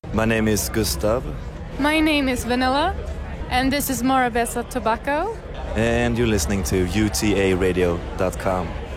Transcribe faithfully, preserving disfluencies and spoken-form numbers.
My name is Gustav. My name is Vanilla, and this is Morabeza Tobacco. And you're listening to U T A radio dot com.